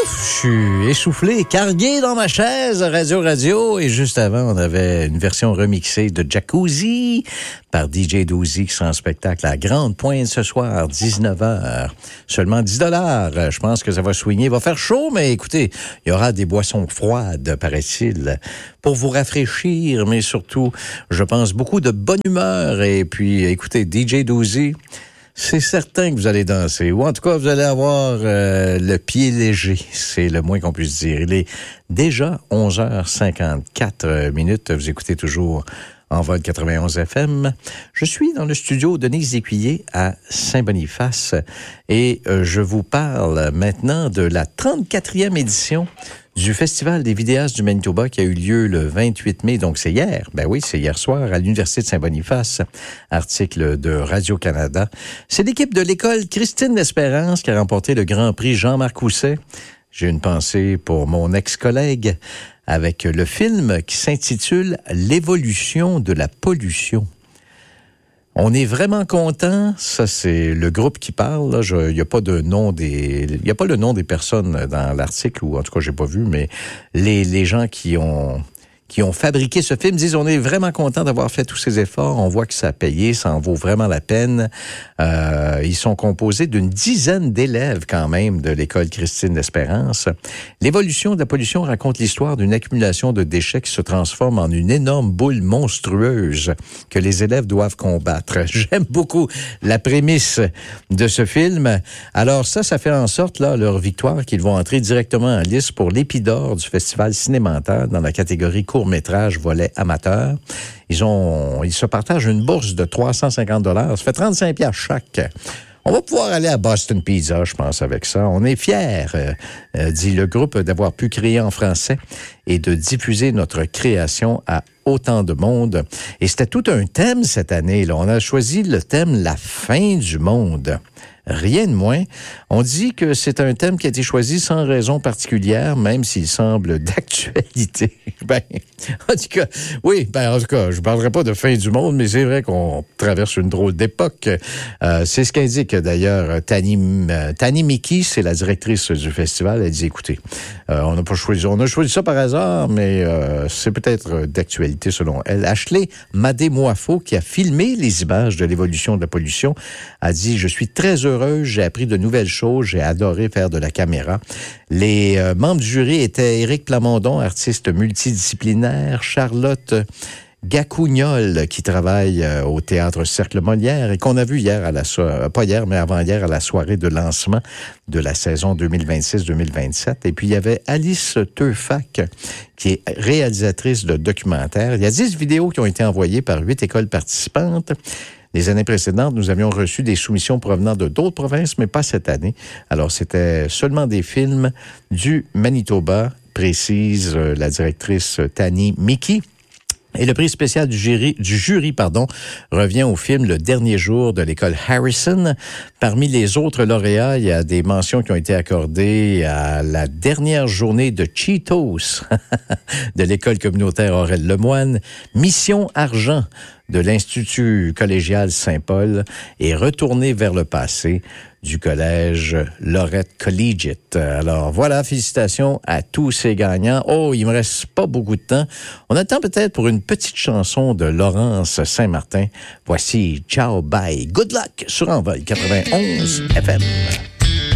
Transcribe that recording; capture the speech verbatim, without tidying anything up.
Ouf, je suis essoufflé, cargué dans ma chaise Radio Radio. Et juste avant, on avait une version remixée de Jacuzzi par D J Dozy qui sera en spectacle à Grande Pointe ce soir, dix-neuf heures. Seulement dix dollars. Je pense que ça va soigner. Il va faire chaud, mais écoutez, il y aura des boissons froides, paraît-il, pour vous rafraîchir, mais surtout, je pense, beaucoup de bonne humeur. Et puis, écoutez, D J Dozy, c'est certain que vous allez danser, ou en tout cas, vous allez avoir euh, le pied léger, c'est le moins qu'on puisse dire. Il est déjà onze heures cinquante-quatre minutes, vous écoutez toujours en vol quatre-vingt-onze F M. Je suis dans le studio Denise Écuyer à Saint-Boniface et euh, je vous parle maintenant de la trente-quatrième édition du Festival des vidéastes du Manitoba qui a eu lieu le vingt-huit mai, donc c'est hier. Ben oui, c'est hier soir à l'Université de Saint-Boniface. Article de Radio-Canada. C'est l'équipe de l'école Christine L'Espérance qui a remporté le Grand Prix Jean-Marc Housset. J'ai une pensée pour mon ex-collègue avec le film qui s'intitule « L'évolution de la pollution ». On est vraiment content. Ça, c'est le groupe qui parle. Il n'y a pas de nom des, il y a pas le nom des personnes dans l'article, ou en tout cas, j'ai pas vu, mais les, les gens qui ont, qui ont fabriqué ce film disent on est vraiment content d'avoir fait tous ces efforts. On voit que ça a payé, ça en vaut vraiment la peine. Euh, ils sont composés d'une dizaine d'élèves quand même de l'école Christine L'Espérance. L'évolution de la pollution raconte l'histoire d'une accumulation de déchets qui se transforme en une énorme boule monstrueuse que les élèves doivent combattre. J'aime beaucoup la prémisse de ce film. Alors ça, ça fait en sorte, là, leur victoire, qu'ils vont entrer directement en lice pour l'Épidore du Festival Cinémentaire dans la catégorie court-métrage volet amateur. Ils ont, ils se partagent une bourse de trois cent cinquante dollars. Ça fait trente-cinq piastres chaque. On va pouvoir aller à Boston Pizza, je pense, avec ça. On est fiers, euh, euh, dit le groupe, d'avoir pu créer en français et de diffuser notre création à autant de monde. Et c'était tout un thème cette année, là. On a choisi le thème « La fin du monde ». Rien de moins. On dit que c'est un thème qui a été choisi sans raison particulière, même s'il semble d'actualité. Ben, en tout cas, oui, ben, en tout cas, je ne parlerai pas de fin du monde, mais c'est vrai qu'on traverse une drôle d'époque. Euh, c'est ce qu'indique d'ailleurs Tani, euh, Tani Miki, c'est la directrice du festival. Elle dit, écoutez, euh, on n'a pas choisi, on a choisi ça par hasard, mais euh, c'est peut-être d'actualité selon elle. Ashley Madé-Moifo, qui a filmé les images de l'évolution de la pollution, a dit, je suis très heureux. J'ai appris de nouvelles choses. J'ai adoré faire de la caméra. Les euh, membres du jury étaient Éric Plamondon, artiste multidisciplinaire, Charlotte Gacougnol, qui travaille euh, au Théâtre Cercle Molière et qu'on a vu hier, à la so- pas hier, mais avant-hier, à la soirée de lancement de la saison deux mille vingt-six deux mille vingt-sept. Et puis, il y avait Alice Teufac, qui est réalisatrice de documentaires. Il y a dix vidéos qui ont été envoyées par huit écoles participantes. Les années précédentes, nous avions reçu des soumissions provenant de d'autres provinces, mais pas cette année. Alors, c'était seulement des films du Manitoba, précise euh, la directrice Tani Miki. Et le prix spécial du jury, du jury pardon, revient au film Le Dernier jour de l'école Harrison. Parmi les autres lauréats, il y a des mentions qui ont été accordées à la dernière journée de Cheetos de l'école communautaire Aurel Lemoine, Mission Argent de l'Institut collégial Saint-Paul et Retourner vers le passé du collège Lorette Collegiate. Alors voilà, félicitations à tous ces gagnants. Oh, il me reste pas beaucoup de temps. On attend peut-être pour une petite chanson de Laurence Saint-Martin. Voici Ciao Bye. Good luck sur Envol quatre-vingt-onze F M.